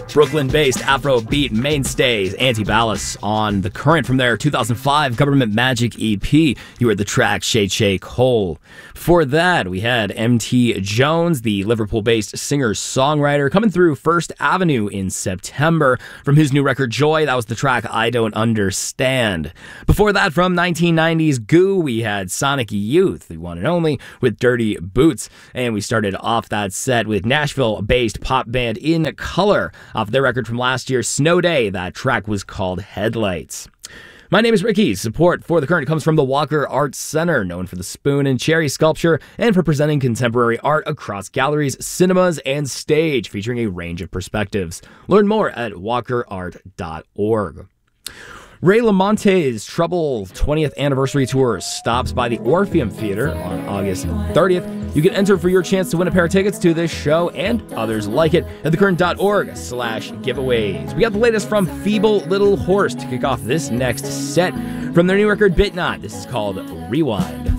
Brooklyn-based Afrobeat mainstays Anti-Ballast on The Current from their 2005 Government Magic EP. You heard the track Shay Cole. Before that, we had M.T. Jones, the Liverpool-based singer-songwriter, coming through First Avenue in September. From his new record Joy, that was the track I Don't Understand. Before that, from 1990s Goo, we had Sonic Youth, the one and only, with Dirty Boots. And we started off that set with Nashville-based pop band In Color, off their record from last year, Snow Day. That track was called Headlights. My name is Ricky. Support for The Current comes from the Walker Arts Center, known for the spoon and cherry sculpture and for presenting contemporary art across galleries, cinemas, and stage, featuring a range of perspectives. Learn more at walkerart.org. Ray LaMonte's Trouble 20th Anniversary Tour stops by the Orpheum Theater on August 30th. You can enter for your chance to win a pair of tickets to this show and others like it at thecurrent.org/giveaways. We got the latest from Feeble Little Horse to kick off this next set from their new record Bit Not. This is called Rewind.